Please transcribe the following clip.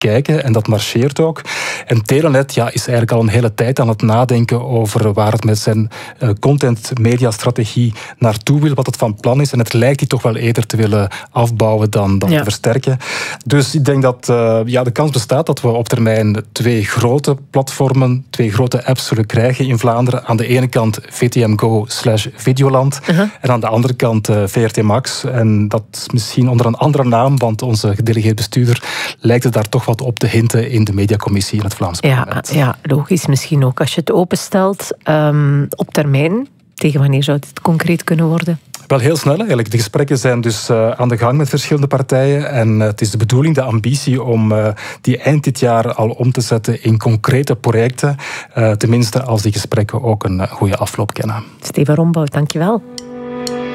kijken en dat marcheert ook. En Telenet is eigenlijk al een hele tijd aan het nadenken over waar het met zijn content-media-strategie naartoe wil, wat het van plan is. En het lijkt die toch wel eerder te willen afbouwen dan te versterken. Dus ik denk dat de kans bestaat dat we op termijn 2 grote platformen, 2 grote apps zullen krijgen in Vlaanderen. Aan de ene kant VTM Go /Videoland en aan de andere kant VRT Max. En dat misschien onder een andere naam, want onze gedelegeerd bestuurder lijkt het daar toch wat op te hinten in de mediacommissie in het Vlaams parlement. Ja, logisch misschien ook. Als je het openstelt, op termijn, tegen wanneer zou het concreet kunnen worden? Wel heel snel eigenlijk. De gesprekken zijn dus aan de gang met verschillende partijen. En het is de bedoeling, de ambitie, om die eind dit jaar al om te zetten in concrete projecten. Tenminste, als die gesprekken ook een goede afloop kennen. Steven Rombout, dankjewel.